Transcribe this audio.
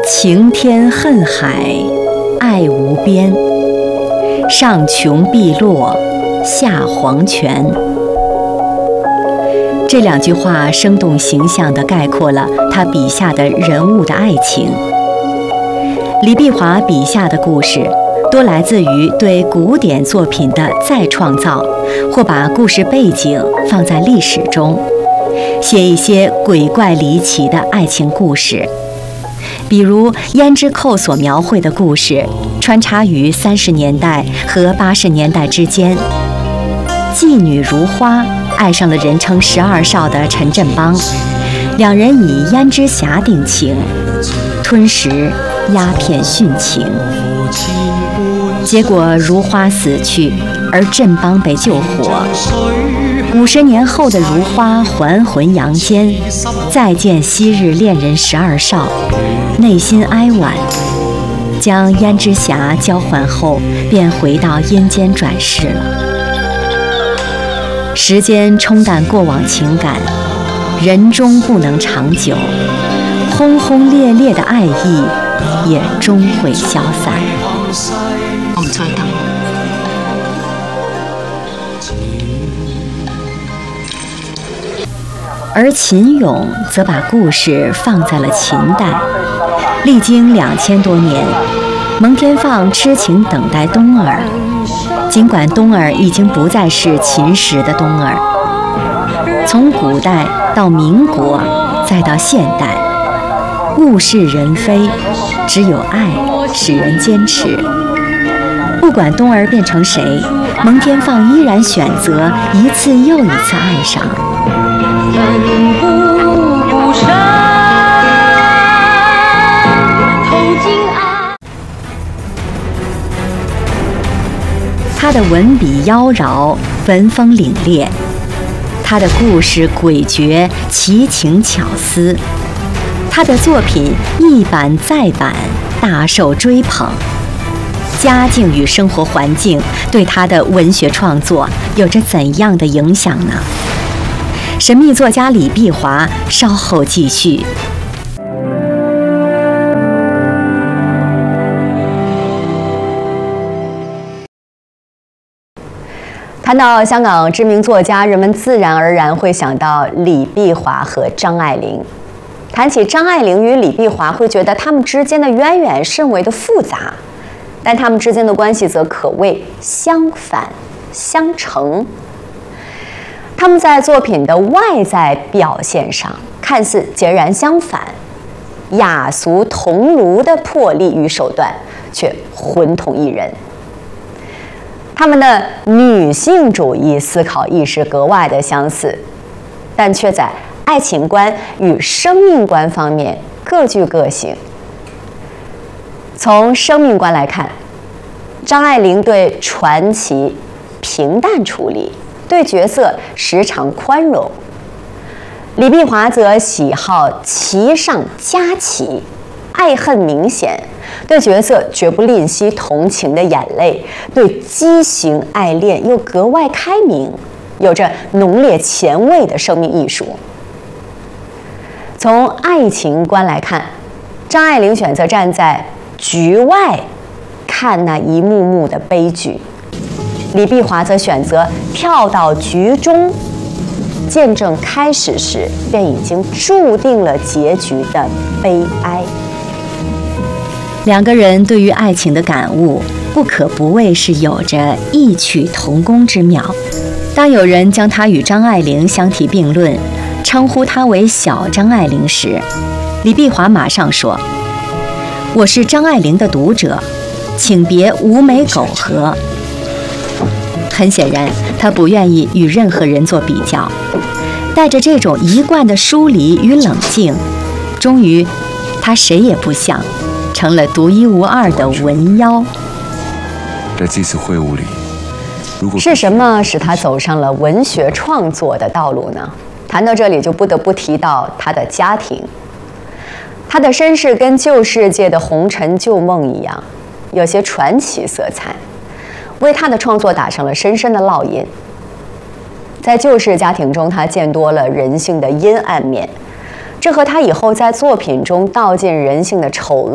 情天恨海，爱无边。上穷碧落，下黄泉。这两句话生动形象地概括了他笔下的人物的爱情。李碧华笔下的故事多来自于对古典作品的再创造，或把故事背景放在历史中，写一些鬼怪离奇的爱情故事。比如胭脂扣所描绘的故事穿插于30年代和80年代之间。妓女如花爱上了人称12少的陈振邦，两人以胭脂匣定情，吞食鸦片殉情。结果如花死去，而振邦被救活。50年后的如花还魂阳间，再见昔日恋人12少，内心哀婉，将胭脂匣交还后，便回到阴间转世了。时间冲淡过往情感，人终不能长久，轰轰烈烈的爱意也终会消散。 我唔再等。 而秦俑则把故事放在了秦代，历经2000多年，蒙天放痴情等待东儿。尽管东儿已经不再是秦时的东儿，从古代到民国，再到现代，物是人非，只有爱使人坚持。不管东儿变成谁，蒙天放依然选择一次又一次爱上。 奋不顾身，投进爱。 他的文笔妖娆，文风凛冽；他的故事诡谲，奇情巧思；他的作品一版再版，大受追捧。家境与生活环境对他的文学创作有着怎样的影响呢？神秘作家李碧华稍后继续。 谈到香港知名作家，人们自然而然会想到李碧华和张爱玲。谈起张爱玲与李碧华，会觉得他们之间的渊源甚为的复杂，但他们之间的关系则可谓相反相成。他们在作品的外在表现上看似截然相反，雅俗同炉的魄力与手段却浑同一人。他们的女性主义思考意识格外的相似，但却在爱情观与生命观方面各具个性。从生命观来看，张爱玲对传奇平淡处理，对角色时常宽容；李碧华则喜好奇上加奇，爱恨明显，对角色绝不吝惜同情的眼泪，对畸形爱恋又格外开明，有着浓烈前卫的生命艺术。从爱情观来看，张爱玲选择站在局外看那一幕幕的悲剧，李碧华则选择跳到局中，见证开始时便已经注定了结局的悲哀。 两个人对于爱情的感悟，不可不谓是有着异曲同工之妙。当有人将她与张爱玲相提并论，称呼她为小张爱玲时，李碧华马上说：“我是张爱玲的读者，请别无美苟合。”很显然，他不愿意与任何人做比较，带着这种一贯的疏离与冷静，终于，他谁也不像，成了独一无二的文妖。 在这次会晤里，如果是什么使他走上了文学创作的道路呢？谈到这里，就不得不提到他的家庭。他的身世跟旧世界的红尘旧梦一样，有些传奇色彩，为他的创作打上了深深的烙印。在旧式家庭中，他见多了人性的阴暗面，这和他以后在作品中道尽人性的丑